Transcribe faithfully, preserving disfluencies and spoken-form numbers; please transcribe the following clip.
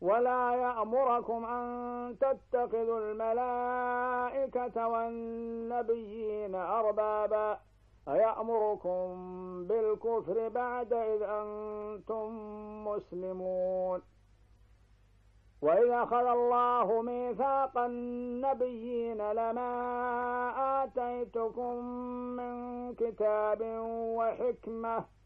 ولا يأمركم أن تتخذوا الملائكة والنبيين أربابا أيأمركم بالكفر بعد إذ أنتم مسلمون. وإذ أخذ الله ميثاق النبيين لما آتيتكم من كتاب وحكمة